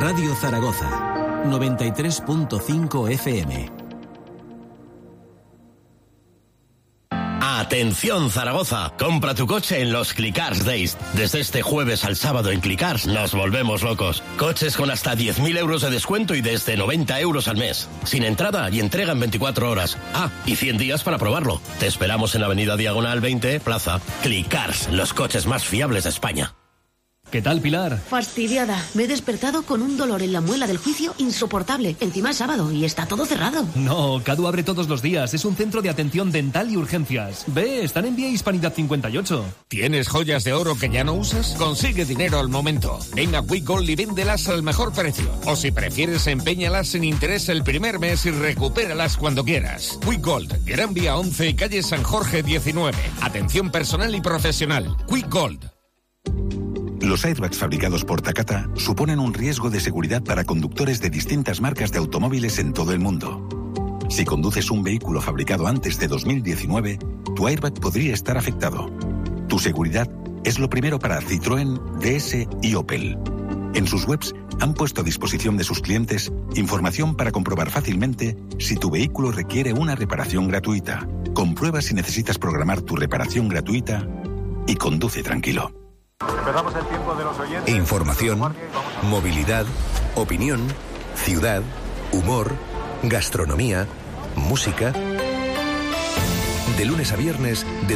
Radio Zaragoza, 93.5 FM. Atención Zaragoza, compra tu coche en los Clicars Days. Desde este jueves al sábado en Clicars nos volvemos locos. Coches con hasta 10.000 euros de descuento y desde 90 euros al mes. Sin entrada y entrega en 24 horas. Y 100 días para probarlo. Te esperamos en Avenida Diagonal 20, Plaza. Clicars, los coches más fiables de España. ¿Qué tal, Pilar? Fastidiada. Me he despertado con un dolor en la muela del juicio insoportable. Encima es sábado y está todo cerrado. No, Cadu abre todos los días. Es un centro de atención dental y urgencias. Ve, están en Vía Hispanidad 58. ¿Tienes joyas de oro que ya no usas? Consigue dinero al momento. Ven a WeGold y véndelas al mejor precio. O si prefieres, empeñalas sin interés el primer mes y recupéralas cuando quieras. WeGold, Gran Vía 11, calle San Jorge 19. Atención personal y profesional. WeGold. Los airbags fabricados por Takata suponen un riesgo de seguridad para conductores de distintas marcas de automóviles en todo el mundo. Si conduces un vehículo fabricado antes de 2019, tu airbag podría estar afectado. Tu seguridad es lo primero para Citroën, DS y Opel. En sus webs han puesto a disposición de sus clientes información para comprobar fácilmente si tu vehículo requiere una reparación gratuita. Comprueba si necesitas programar tu reparación gratuita y conduce tranquilo. Empezamos el tiempo de los oyentes. Información, movilidad, opinión, ciudad, humor, gastronomía, música. De lunes a viernes, de